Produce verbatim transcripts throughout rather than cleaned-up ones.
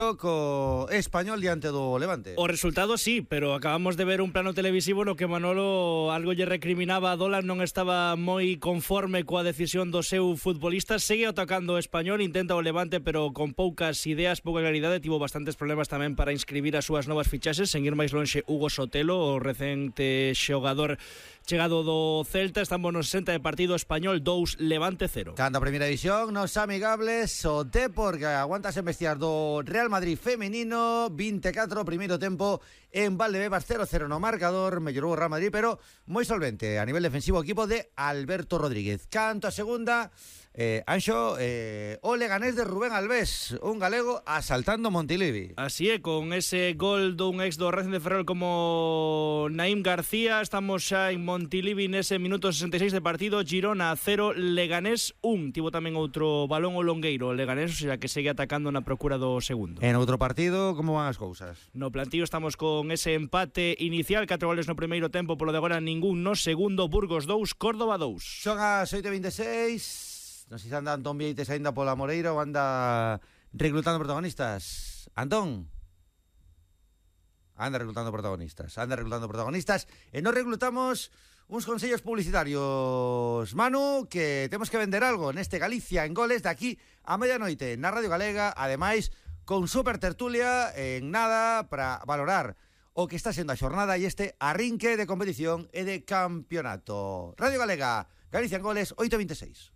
co Español diante do Levante. O resultado sí, pero acabamos de ver un plano televisivo no que Manolo algo lle recriminaba a Dolan, non estaba moi conforme coa decisión do seu futbolista. Segue atacando o Español, intenta o Levante, pero con poucas ideas, pouca claridade. Tivo bastantes problemas tamén para inscribir as súas novas fichaxes. Sen ir máis lonxe, Hugo Sotelo, o recente xogador chegado do Celta. Estamos nos sesenta de partido. Español dous, Levante cero. Cando a primeira división, nos amigables, o Depor que aguanta sen bestiar do Real Madrid femenino, vinte e catro, primeiro tempo en Valdebebas, cero cero no marcador. Mellorou o Real Madrid, pero moi solvente a nivel defensivo o equipo de Alberto Rodríguez. Canto a segunda, eh, Anxo, eh, o Leganés de Rubén Alves, un galego asaltando Montilivi. Así é, con ese gol dun ex do Racing de Ferrol como Naim García. Estamos xa en Montilivi nese minuto sesenta e seis de partido. Girona cero, Leganés un. Tivo tamén outro balón o Longueiro, Leganés, o sea que segue atacando na procura do segundo. En outro partido, como van as cousas? No plantío estamos con ese empate inicial, catro goles no primeiro tempo, polo de agora ningún no segundo. Burgos dous, Córdoba dous. Son as oito e vinte e seis. Non sei se anda Antón Vieites ainda pola Moreira ou anda reclutando protagonistas. Antón anda reclutando protagonistas, anda reclutando protagonistas e nos reclutamos uns consellos publicitarios, Manu, que temos que vender algo neste Galicia en Goles de aquí a medianoite na Radio Galega, ademais con super tertulia en nada para valorar o que está sendo a xornada e este arrinque de competición e de campeonato. Radio Galega, Galicia en Goles, oito e vinte e seis.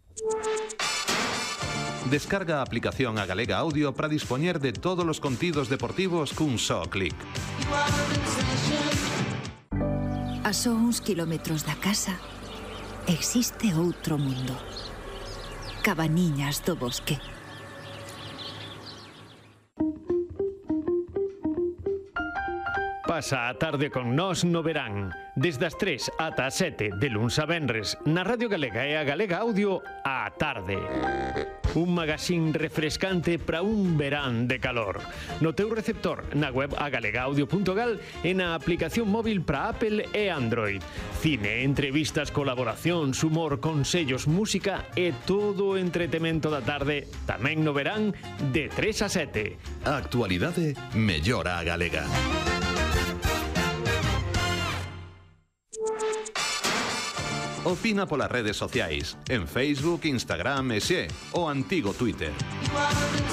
Descarga a aplicación a Galega Audio para dispoñer de todos os contidos deportivos cun só clic. A só uns kilómetros da casa existe outro mundo. Cabaniñas do Bosque. Pasa a tarde con nós no verán. Desde as tres ata as sete de luns a venres na Radio Galega e a Galega Audio á tarde. Un magazín refrescante para un verán de calor. No teu receptor, na web agalegaudio punto gal e na aplicación móvil para Apple e Android. Cine, entrevistas, colaboracións, humor, consellos, música e todo o entretemento da tarde tamén no verán de tres a sete. A actualidade mellora a galega. Opina polas redes sociais, en Facebook, Instagram e xe, o antigo Twitter.